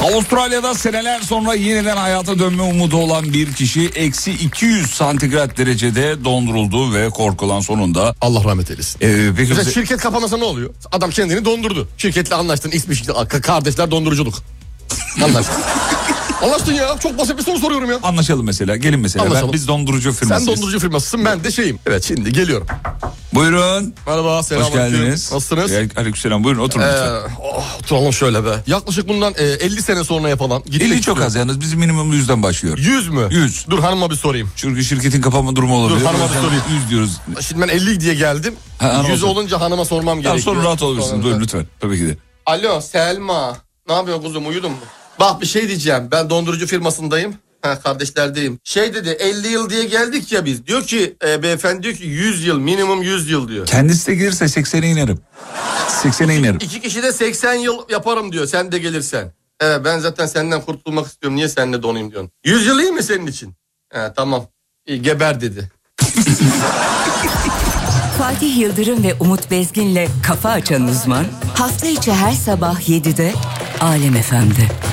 Avustralya'da seneler sonra yeniden hayata dönme umudu olan bir kişi eksi 200 santigrat derecede donduruldu ve korkulan sonunda... Allah rahmet eylesin. Peki mesela şirket kapanmasa ne oluyor? Adam kendini dondurdu. Şirketle anlaştın, kardeşler donduruculuk. Anlaştın ya, çok basit bir soru soruyorum ya. Anlaşalım mesela, gelin mesela. Biz dondurucu firmasıyız. Sen dondurucu firmasısın, ben de şeyim. Evet, şimdi geliyorum. Buyurun. Merhaba, selamünaleyküm. Hoş geldiniz. Nasılsınız? Aleykümselam, buyurun oturun lütfen. Oturalım şöyle be. Yaklaşık bundan 50 sene sonra yapılan. 50 çok az yalnız, bizim minimum 100'den başlıyor. 100 mü? 100. Dur hanıma bir sorayım. Çünkü şirketin kapanma durumu olabilir. Dur hanıma bir sorayım. 100 diyoruz. Şimdi ben 50 diye geldim. 100 olunca hanıma sormam gerekiyor. Sonra rahat olabilirsiniz, buyurun lütfen. Tabii ki de. Alo Selma. Ne yapıyorsun kuzum, uyudun mu? Bak bir şey diyeceğim. Ben dondurucu firmasındayım. Kardeşlerdeyim. Şey dedi, 50 yıl diye geldik ya biz. Diyor ki beyefendi diyor ki 100 yıl, minimum 100 yıl diyor. Kendisi de gelirse 80'e inerim. 80'e inerim. İki kişi de 80 yıl yaparım diyor, sen de gelirsen. Ben zaten senden kurtulmak istiyorum, niye seninle donayım diyorsun. 100 yıl iyi mi senin için? Tamam. İyi, geber dedi. Fatih Yıldırım ve Umut Bezgin'le Kafa Açan Uzman hafta içi her sabah 7'de Alem FM'de.